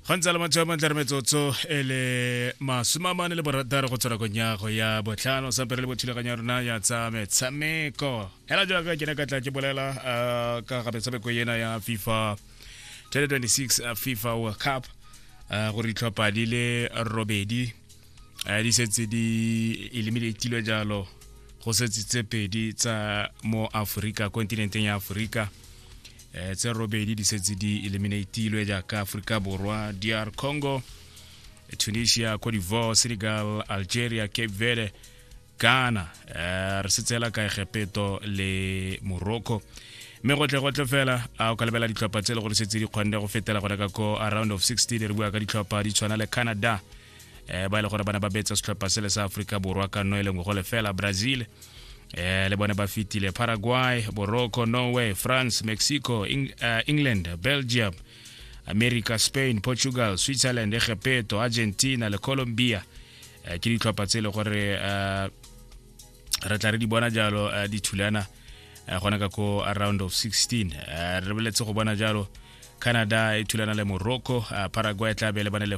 Gonzalo Machoma Metsotso ele masumamane le borataro go tsara konyago ya botlhano sa pere le bothulaganya rona ya tsa metshameko hela jaaka ke ne ka tla ke bolela ka ga metshameko yena ya FIFA 2026 FIFA World Cup go re tlhopha di le robedi di setse di eliminatilwe jalo go setse tse pedi tsa mo Africa kontinenteng ya Africa tse robedi di setse di eliminatilwe jaaka Africa Borwa, DR Congo, Tunisia, Cote d'Ivoire, Senegal, Algeria, Cape Verde, Ghana, re setsela ka Egipto le Morocco. Me gotle fela o ka lebela ditlhopha tse le go setse di kgonne go fetela go reka ko around of 60 re bua ka ditlhopha di tshwana le Canada ba ile gore bana ba betsa setlhopha se le sa Africa Borwa ka no ile go le fela Brazil le bona ba fitile Paraguay, Morocco, Norway, France, Mexico, England, Belgium, America, Spain, Portugal, Switzerland, Egipto, Argentina le Colombia ke ditlhopha tse le gore re tla re di bona jalo di thulana gona ka ko around of 16 re beletse go bona jalo Canada e thulana le Morocco, Paraguay tla be le bana le